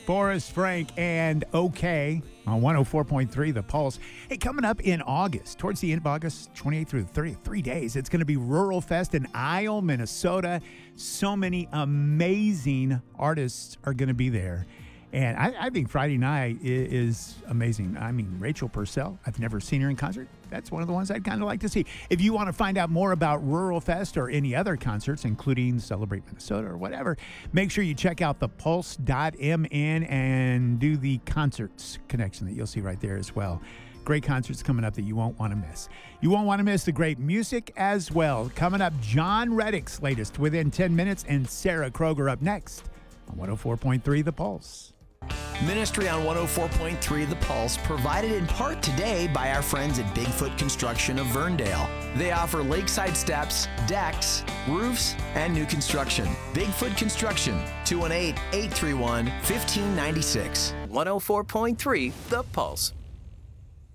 Forrest Frank and OK on 104.3 The Pulse. Hey, coming up in August, towards the end of August, 28th through the 30th, 3 days, it's going to be Rural Fest in Isle, Minnesota. So many amazing artists are going to be there. And I think Friday night is amazing. I mean, Rachel Purcell, I've never seen her in concert. That's one of the ones I'd kind of like to see. If you want to find out more about Rural Fest or any other concerts, including Celebrate Minnesota or whatever, make sure you check out thepulse.mn and do the concerts connection that you'll see right there as well. Great concerts coming up that you won't want to miss. You won't want to miss the great music as well. Coming up, John Reddick's latest within 10 minutes and Sarah Kroger up next on 104.3 The Pulse. Ministry on 104.3 The Pulse, provided in part today by our friends at Bigfoot Construction of Verndale. They offer lakeside steps, decks, roofs, and new construction. Bigfoot Construction, 218-831-1596. 104.3 The Pulse.